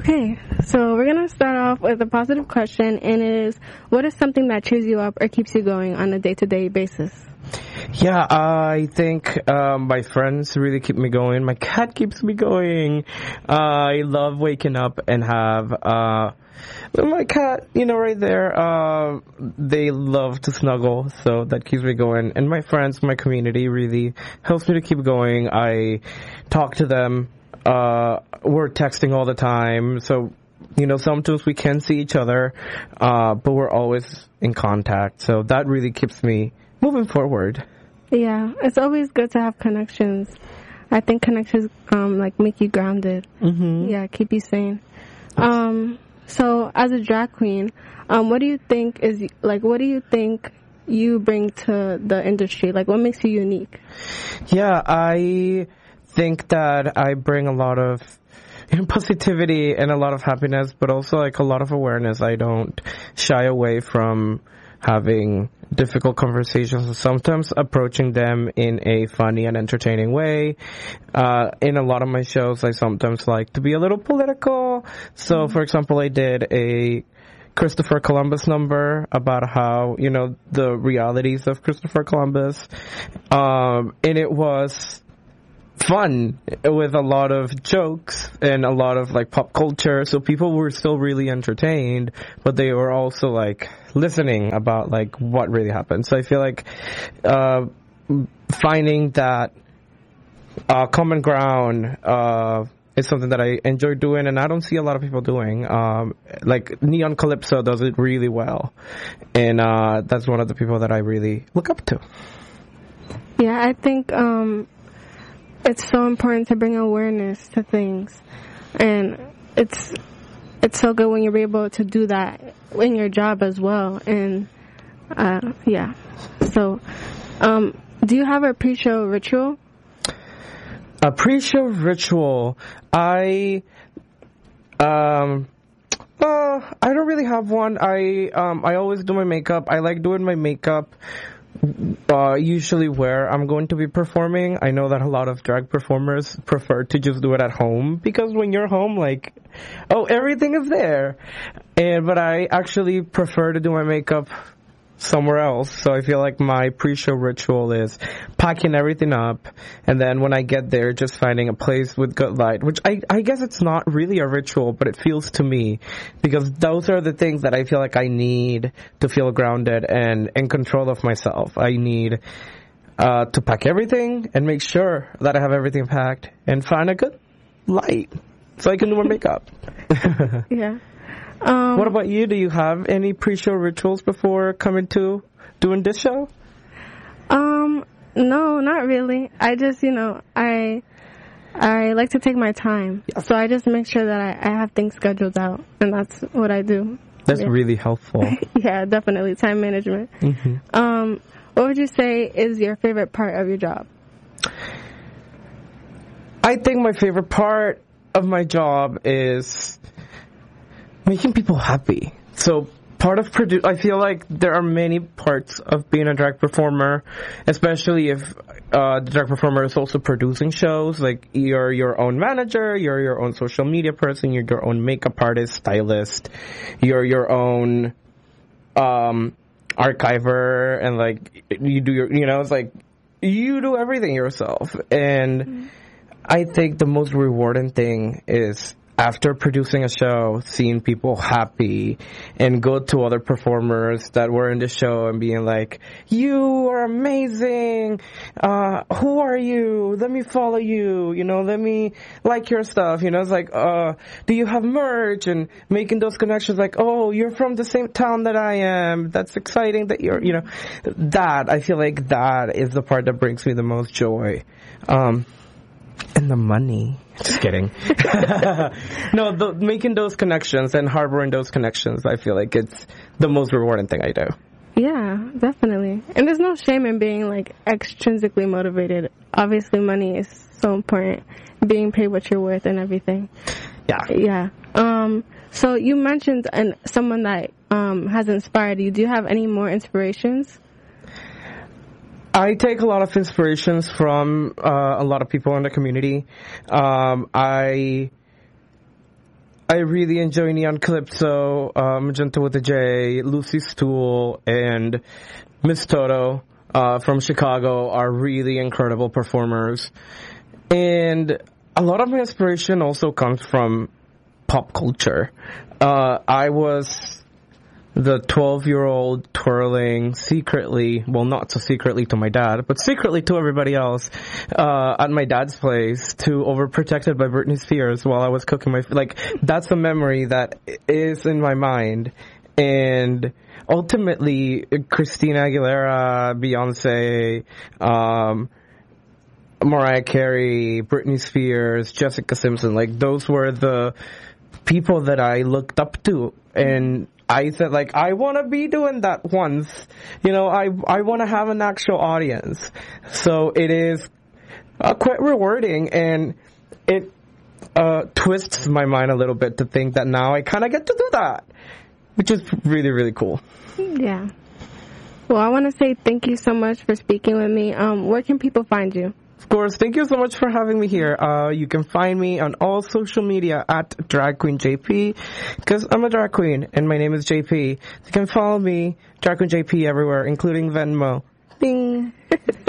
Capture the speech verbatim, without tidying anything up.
Okay, so we're going to start off with a positive question, and it is, what is something that cheers you up or keeps you going on a day-to-day basis? Yeah, I think uh, my friends really keep me going. My cat keeps me going. Uh, I love waking up and have uh, my cat, you know, right there. Uh, they love to snuggle, so that keeps me going. And my friends, my community really helps me to keep going. I talk to them. Uh, we're texting all the time, so you know, sometimes we can see each other, uh, but we're always in contact. So that really keeps me moving forward. Yeah, it's always good to have connections. I think connections, um, like make you grounded. Mm-hmm. Yeah, keep you sane. Um, so as a drag queen, um, what do you think is like? What do you think you bring to the industry? Like, what makes you unique? Yeah, I think that I bring a lot of you know, positivity and a lot of happiness, but also like a lot of awareness. I don't shy away from having difficult conversations and sometimes approaching them in a funny and entertaining way. Uh, in a lot of my shows, I sometimes like to be a little political. So, mm-hmm. for example, I did a Christopher Columbus number about how, you know, the realities of Christopher Columbus. Um, and it was fun with a lot of jokes and a lot of like pop culture, so people were still really entertained, but they were also like listening about like what really happened. So I feel like uh finding that uh common ground uh is something that I enjoy doing, and I don't see a lot of people doing. Um like Neon Calypso does it really well, and uh that's one of the people that I really look up to. Yeah, I think um it's so important to bring awareness to things, and it's it's so good when you're able to do that in your job as well. And uh, yeah, so um, do you have a pre-show ritual? A pre-show ritual, I um. Uh, I don't really have one. I um I always do my makeup. I like doing my makeup Uh, usually where I'm going to be performing. I know that a lot of drag performers prefer to just do it at home, because when you're home, like, oh, everything is there. And but I actually prefer to do my makeup somewhere else. So I feel like my pre-show ritual is packing everything up, and then when I get there, just finding a place with good light, which I, I guess it's not really a ritual, but it feels to me, because those are the things that I feel like I need to feel grounded and in control of myself. I need uh, to pack everything and make sure that I have everything packed and find a good light so I can do my makeup. Yeah. Um, what about you? Do you have any pre-show rituals before coming to doing this show? Um, no, not really. I just, you know, I I like to take my time. Yeah. So I just make sure that I, I have things scheduled out, and that's what I do. That's yeah. really helpful. Yeah, definitely. Time management. Mm-hmm. Um, what would you say is your favorite part of your job? I think my favorite part of my job is making people happy. So part of produ- I feel like there are many parts of being a drag performer, especially if uh, the drag performer is also producing shows. Like, you're your own manager, you're your own social media person, you're your own makeup artist, stylist, you're your own um, archiver, and like you do your, you know, it's like you do everything yourself. And mm-hmm. I think the most rewarding thing is, after producing a show, seeing people happy and go to other performers that were in the show and being like, you are amazing, uh, who are you, let me follow you, you know, let me like your stuff, you know, it's like, uh, do you have merch, and making those connections, like, oh, you're from the same town that I am, that's exciting that you're, you know, that, I feel like that is the part that brings me the most joy. Um, and the money. Just kidding. No, the, making those connections and harboring those connections, I feel like it's the most rewarding thing I do. Yeah, definitely. And there's no shame in being, like, extrinsically motivated. Obviously, money is so important. Being paid what you're worth and everything. Yeah. Yeah. Um, so you mentioned an, someone that um, has inspired you. Do you have any more inspirations? I take a lot of inspirations from uh, a lot of people in the community. Um, I I really enjoy Neon Calypso, uh, Magenta with a J, Lucy Stool, and Miss Toto uh, from Chicago are really incredible performers. And a lot of my inspiration also comes from pop culture. Uh, I was the twelve-year-old twirling secretly, well, not so secretly to my dad, but secretly to everybody else, uh, at my dad's place to overprotected by Britney Spears while I was cooking my, like, that's a memory that is in my mind. And ultimately, Christina Aguilera, Beyonce, um, Mariah Carey, Britney Spears, Jessica Simpson, like, those were the people that I looked up to. And I said, like, I want to be doing that once. You know, I I want to have an actual audience. So it is uh, quite rewarding, and it uh, twists my mind a little bit to think that now I kind of get to do that, which is really, really cool. Yeah. Well, I want to say thank you so much for speaking with me. Um, where can people find you? Of course, thank you so much for having me here. Uh, you can find me on all social media at Drag Queen J P, because I'm a drag queen and my name is J P. You can follow me, Drag Queen J P, everywhere, including Venmo. Ding!